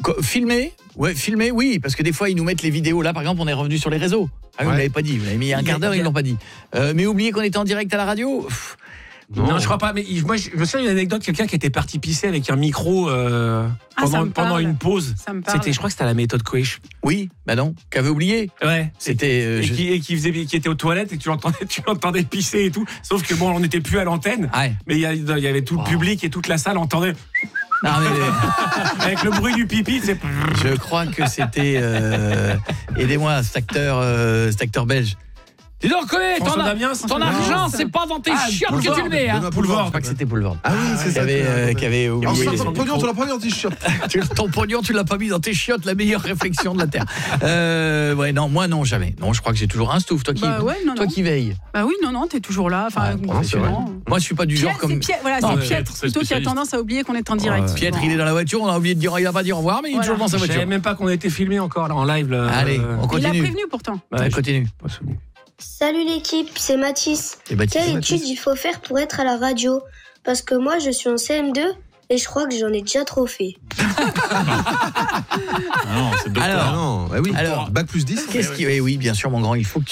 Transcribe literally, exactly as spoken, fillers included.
Quoi, filmer ? Ouais, filmer, oui, parce que des fois ils nous mettent les vidéos. Là, par exemple, on est revenu sur les réseaux. Ah, ouais. Vous l'avez pas dit. Vous l'avez mis il y a un quart d'heure, ils l'ont pas dit. Euh, mais oubliez qu'on était en direct à la radio. Pff, non. non, je crois pas. Mais moi, je me souviens d'une anecdote, quelqu'un qui était parti pisser avec un micro euh, ah, pendant, pendant une pause. C'était, je crois que c'était à la méthode Coach. Oui, bah non, qu'avait oublié. Ouais. C'était euh, et, je... qui, et qui faisait, qui était aux toilettes et tu l'entendais, tu l'entendais pisser et tout. Sauf que bon, on n'était plus à l'antenne. Ouais. Mais il y, y avait tout le oh. public et toute la salle entendait. Non, mais... avec le bruit du pipi, c'est. Je crois que c'était. Euh... Aidez-moi, cet acteur, euh, cet acteur belge. Dis donc, connais, ton, a, ton argent, c'est pas dans tes ah, chiottes que tu le mets. Hein. Boulevard, je crois que c'était Boulevard. Ah oui, c'est qui ça. Avait, euh, qui avait oublié. Enfin, ton pognon, tu l'as pas mis dans tes chiottes. Ton pognon, tu l'as pas mis dans tes chiottes, la meilleure réflexion de la Terre. Euh, ouais, non, moi, non, jamais. Non, je crois que j'ai toujours un stouff. Toi qui, bah ouais, non, toi non. qui veille. Bah oui, non, non, t'es toujours là. Enfin, ouais, c'est vrai. Moi, je suis pas du Piètre, genre comme. Piètre, voilà, non, c'est Piètre, plutôt qui a tendance à oublier qu'on est en direct. Euh, Piètre, il est dans la voiture, on a oublié de dire, il va pas dire au revoir, mais il est toujours dans sa voiture. Je savais même pas qu'on a été filmé encore là en live. Allez, on continue. Il a prévenu pourtant. On continue. Salut l'équipe, c'est Mathis. Et Baptiste, Quelle Mathis. étude il faut faire pour être à la radio ? Parce que moi je suis en C M deux et je crois que j'en ai déjà trop fait. ah non, c'est docteur. Alors, non. Bah oui, alors, bac plus dix. Qu'est-ce qui... Oui, oui, bien sûr, mon grand, il faut que tu